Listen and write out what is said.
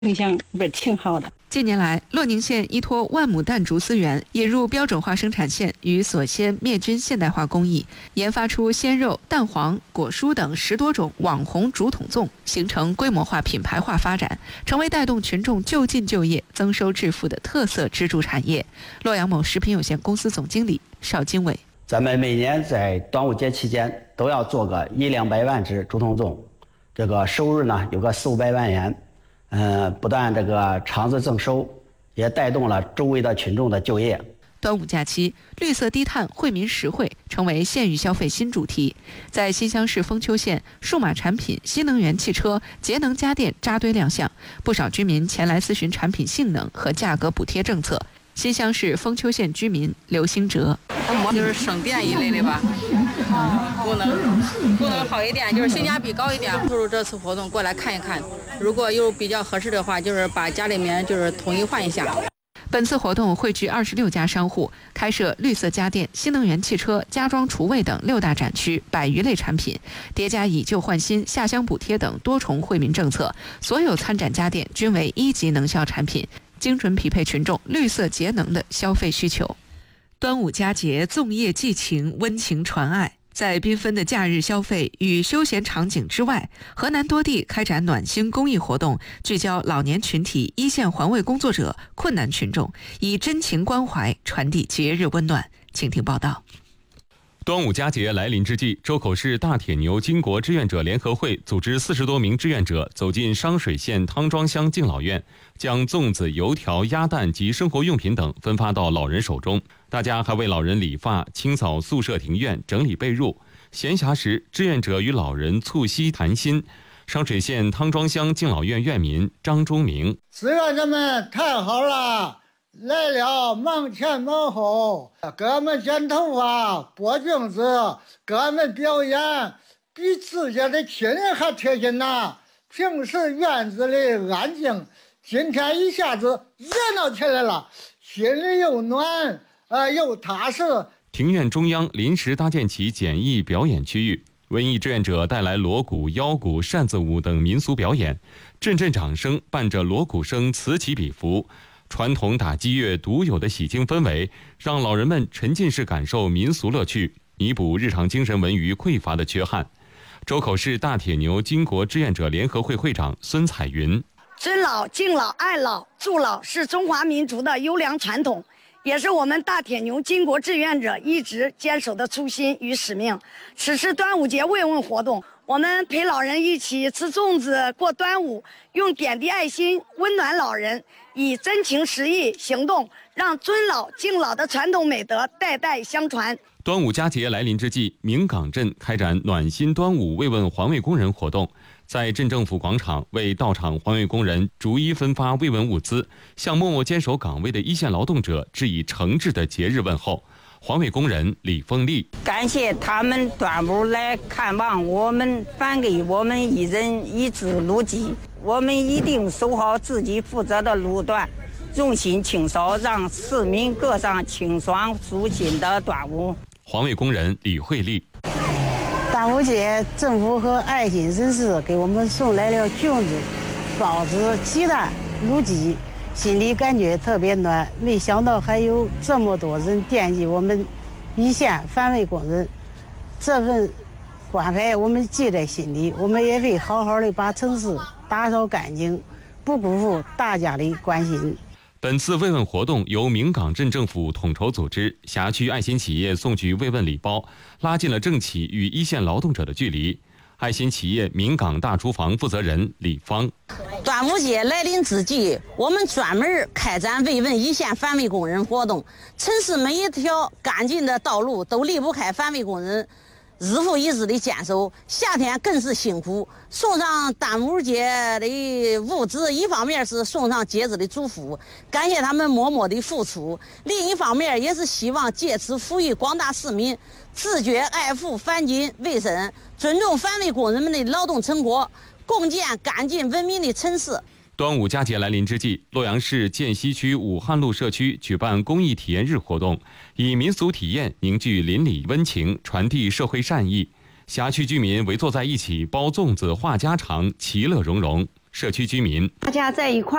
印象不是挺好的。 近年来，洛宁县依托万亩弹竹资源，引入标准化生产线与锁鲜灭菌现代化工艺，研发出鲜肉、蛋黄、果蔬等10多种网红竹筒粽，形成规模化品牌化发展，成为带动群众就近就业、增收致富的特色支柱产业。洛阳某食品有限公司总经理邵经纬： 咱们每年在端午节期间都要做个100-200万只竹筒粽，这个收入呢有个400-500万元。不但这个厂子增收，也带动了周围的群众的就业。 端午假期，绿色低碳惠民实惠成为县域消费新主题。在新乡市丰丘县，数码产品、新能源汽车、节能家电扎堆亮相，不少居民前来咨询产品性能和价格补贴政策。新乡市丰丘县居民刘兴哲： 就是省电一类的吧，功能好一点，就是性价比高一点。不如这次活动过来看一看，如果有比较合适的话，就是把家里面就是统一换一下。 本次活动汇聚26家商户，开设绿色家电、新能源汽车、家装厨卫等6大展区，100余类产品，叠加以旧换新、下乡补贴等多重惠民政策，所有参展家电均为1级能效产品，精准匹配群众绿色节能的消费需求。端午佳节，粽叶寄情，温情传爱。在缤纷的假日消费与休闲场景之外，河南多地开展暖心公益活动，聚焦老年群体、一线环卫工作者、困难群众，以真情关怀传递节日温暖。请听报道。 端午佳节来临之际，周口市大铁牛巾帼志愿者联合会组织40多名志愿者走进商水县汤庄乡敬老院，将粽子、油条、鸭蛋及生活用品等分发到老人手中。大家还为老人理发、清扫宿舍庭院、整理被褥。闲暇时，志愿者与老人促膝谈心。商水县汤庄乡敬老院院民张忠明： 志愿者们太好了，来了忙前忙后，给俺们剪头发、拨镜子，给俺们表演，比自家的亲人还贴心呐。平时院子里安静，今天一下子热闹起来了，心里又暖又踏实。 庭院中央临时搭建起简易表演区域，文艺志愿者带来锣鼓、腰鼓、扇子舞等民俗表演，阵阵掌声伴着锣鼓声此起彼伏。传统打击乐独有的喜庆氛围，让老人们沉浸式感受民俗乐趣，弥补日常精神文娱匮乏的缺憾。周口市大铁牛巾帼志愿者联合会会长孙彩云： 尊老、敬老、爱老、助老是中华民族的优良传统，也是我们大铁牛巾帼志愿者一直坚守的初心与使命。此次端午节慰问活动，我们陪老人一起吃粽子过端午，用点滴爱心温暖老人，以真情实意行动，让尊老敬老的传统美德代代相传。 端午佳节来临之际，明岗镇开展暖心端午慰问环卫工人活动，在镇政府广场为到场环卫工人逐一分发慰问物资，向默默坚守岗位的一线劳动者致以诚挚的节日问候。环卫工人李凤丽： 感谢他们端午来看望我们，颁给我们一人一支路基，我们一定守好自己负责的路段，用心清扫，让市民过上清爽舒心的端午。 环卫工人李慧丽： 端午节，政府和爱心人士给我们送来了粽子、包子、鸡蛋、卤鸡，心里感觉特别暖。没想到还有这么多人惦记我们一线环卫工人，这份关怀我们记在心里，我们也会好好的把城市打扫干净，不辜负大家的关心。 本次慰问活动由明岗镇政府统筹组织，辖区爱心企业送去慰问礼包，拉近了政企与一线劳动者的距离。爱心企业明岗大厨房负责人李芳： 端午节来临之际，我们专门开展慰问一线环卫工人活动。城市每一条干净的道路都离不开环卫工人日复一日的坚守，夏天更是辛苦。送上端午节的物资，一方面是送上节日的祝福，感谢他们默默的付出；另一方面也是希望借此呼吁广大市民自觉爱护环境卫生，尊重环卫工人们的劳动成果，共建干净文明的城市。 端午佳节来临之际，洛阳市涧西区武汉路社区举办公益体验日活动，以民俗体验凝聚邻里温情，传递社会善意。辖区居民围坐在一起包粽子、话家常，其乐融融。 社区居民。 大家在一块